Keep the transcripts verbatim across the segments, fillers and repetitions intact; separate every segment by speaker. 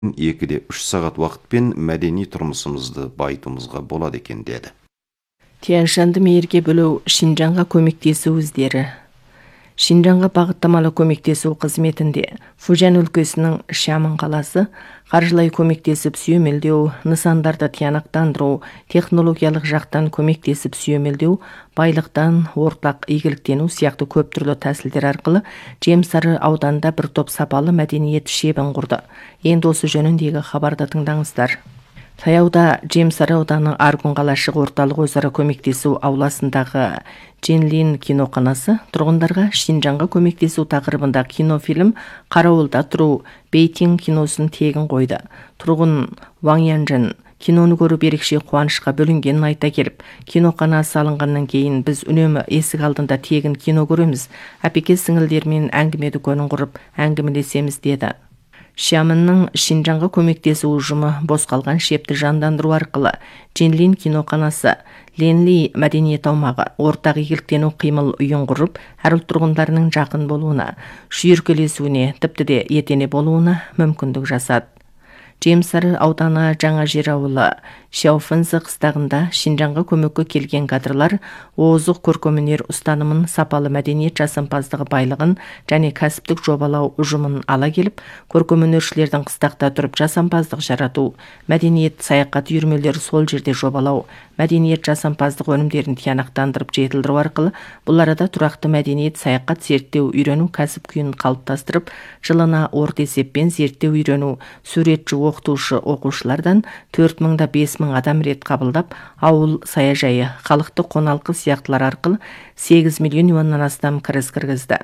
Speaker 1: екіде үш сағат уақытпен мәдени тұрмысымызды байытуымызға болады екен деді.
Speaker 2: Тянь-Шаньды мейірге бөлу Шинжаңға көмектесу өздері. Шинжаңға бағыттамалы көмектесу қызметінде Фужан өлкесінің Шамын қаласы қаржылай көмектесіп сүйемелдеу, нысандарды тиянақтандыру, технологиялық жақтан көмектесіп сүйемелдеу, байлықтан, ортақ игіліктену сияқты көп түрлі тәсілдер арқылы Жемсары ауданында бір топ сапалы мәдениет шебін құрды. Енді осы жөніндегі хабарды тыңдаңыздар. Таяуда Жемсары ауданы Аргун қалашығы орталық өзара көмектесу ауласындағы Дженлин киноқанасы тұрғындарға Шинжаңға көмектесу тақырыбында кинофильм «Қарауылда тұру» Бейтин киносын тегін қойды. Тұрғын Ваң Янжын киноны көріп ерекше қуанышқа бөлінгенін айта келіп, киноқанасы алынғаннан кейін біз үнемі есік алдында тегін кино көреміз, әпеке сіңілдермен әңгіме дүкенін құрып әңгімелесеміз деді. Шамынның Шинжаңға көмектесу ұжымы бос қалған шепті жандандыру арқылы Дженлин киноқанасы, Ленли мәдениет аумағы, ортақ игіліктену қимыл үйін құрып, әр ұлт тұрғындарының жақын болуына, шүйіркелесуіне, тіпті де етене болуына мүмкіндік жасады. Жемсары ауданы Жаңа Жер ауылы Шауфынзы қыстағында Шинжаңға көмекке келген кадрлар озық көркемөнер ұстанымын, сапалы мәдениет жасампаздығы байлығын және кәсіптік жобалау ұжымын ала келіп, көркемөнершілердің қыстақта тұрып жасампаздық жарату, мәдениет саяхат үйірмелері сол жерде жобалау, мәдениет жасампаздық өнімдерін тиянақтандырып жетілдіру арқылы бұл арада тұрақты мәдениет саяхат зерттеу үйрену кәсіп күйін қалыптастырып, жылына орта есеппен зерттеу үйрену, суретші оқытушы оқушылардан төрт мыңда бес мың адам рет қабылдап, ауыл саяжайы, халықты қоналқы сияқтылар арқылы сегіз миллион юаннан астам кіріс кіргізді.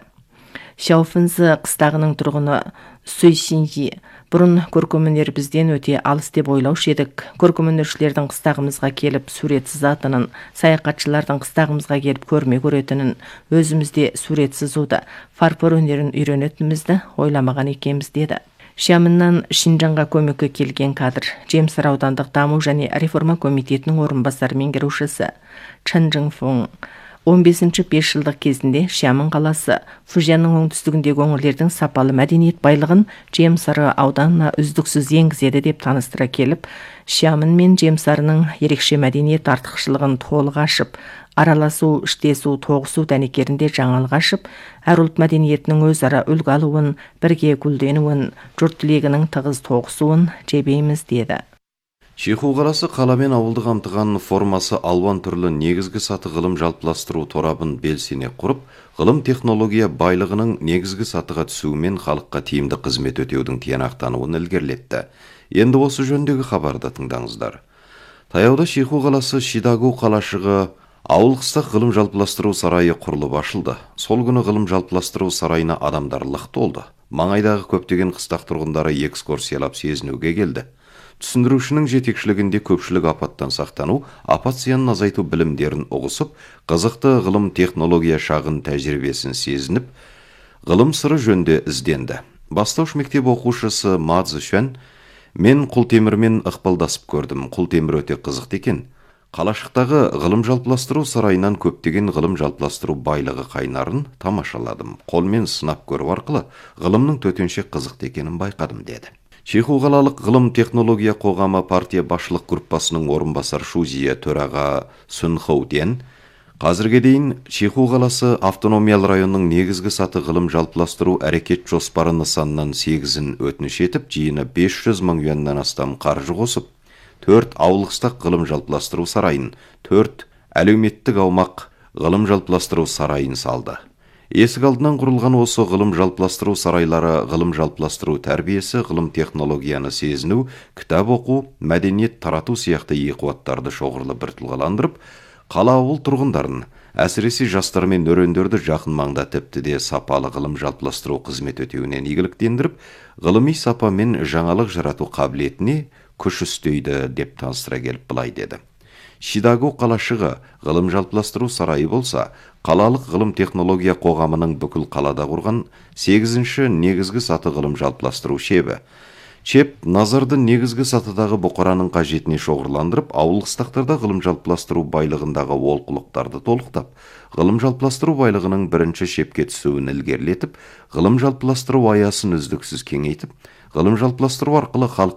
Speaker 2: Шауфынзы қыстағының тұрғыны Суй Синьи бұрын көркемөнер бізден өте алыс деп ойлаушы едік. Көркемөнершілердің қыстағымызға келіп сурет сызатынын, саяхатшылардың қыстағымызға келіп көрме көретінін, өзімізде сурет сызуды, фарфор өнерін үйренетінімізді ойламаған екенбіз деді. Шамыннан Шинжаңға көмекке келген кадр Жемсары аудандық даму және реформа комитетінің орынбасар меңгерушісі Чан Жыңфун он бесінші бес жылдық кезінде Шамын қаласы Фужанның оңтүстігіндегі өңірлердің сапалы мәдениет байлығын Жемсары ауданына үздіксіз енгізеді деп таныстыра келіп, Шамын мен Жемсарының ерекше мәдениет артықшылығын толық ашып, араласу, іштесу, тоғысу дәнекерінде жаңалық ашып, әр ұлт мәдениетінің өзара үлгі алуын, бірге гүлденуін, жұрт тілегінің тығыз тоғысуын жебейміз деді.
Speaker 1: Шиху қаласы қаламен ауылды қамтыған формасы алуан түрлі негізгі саты ғылым жалпыластыру торабын белсене құрып, ғылым технология байлығының негізгі сатыға түсуімен халыққа тиімді қызмет өтеудің тиянақтануын ілгерілетті. Енді осы жөндегі хабарды тыңдаңыздар. Таяуда Шиху қаласы Шидагу қалашығы ауыл қыстақ ғылым жалпыластыру сарайы құрылып ашылды. Сол күні ғылым жалпыластыру сарайына адамдар лық толды. Маңайдағы көптеген қыстақ тұрғындары экскурсиялап сезінуге келді. Түсіндірушінің жетекшілігінде көпшілік апаттан сақтану, апат зиянын азайту білімдерін ұғысып, қызықты ғылым технология шағын тәжірибесін сезініп, ғылым сыры жөнде ізденді. Бастауыш мектеп оқушысы Ма Цзышуан: мен құлтемірмен ықпалдасып көрдім. Құлтемір өте қызықты екен. Қалашықтағы ғылым жалпыластыру сарайынан көптеген ғылым жалпыластыру байлығы қайнарын тамашаладым. Қолмен сынап көру арқылы ғылымның төтенше қызықты екенін байқадым деді. Шиху қалалық ғылым технология қоғамы партия басшылық группасының орынбасар Шузия төраға Сүн Хоуден: қазірге дейін Шиху қаласы автономиялы районның негізгі саты ғылым жалпыластыру әрекет жоспары нысанынан сегізін өтініш етіп, жиыны бес жүз мың юаннан астам қаржы қосып, төрт ауылқыстақ ғылым жалпыластыру сарайын, төрт әлеуметтік аумақ ғылым жалпыластыру сарайын салды. Есік алдынан құрылған осы ғылым жалпыластыру сарайлары ғылым жалпыластыру тәрбиесі, ғылым технологияны сезіну, кітап оқу, мәдениет тарату сияқты еқуаттарды шоғырлы біртілғаландырып, қала ауыл тұрғындарын, әсіресе жастар мен өрендерді жақын маңда тіпті де сапалы ғылым жалпыластыру қызмет өтеуінен игіліктендіріп, ғылыми сапа мен жаңалық жарату қабілетіне күш үстейді деп таныстыра келіп былай деді. Шидагу қалашығы ғылым жалпыластыру сарайы болса, қалалық ғылым технология қоғамының бүкіл қалада құрған сегізінші негізгі саты ғылым жалпыластыру шебі. Чеп назарды негізгі сатыдағы бұқараның қажетіне шоғырландырып, ауыл қыстақтарда ғылым жалпыластыру байлығындағы олқылықтарды толықтап, ғылым жалпыластыру байлығының бірінші шепке түсуін ілгерілетіп, ғылым жалпыластыру аясын үздіксіз кеңейтіп, ғылым жалпыластыру арқылы халық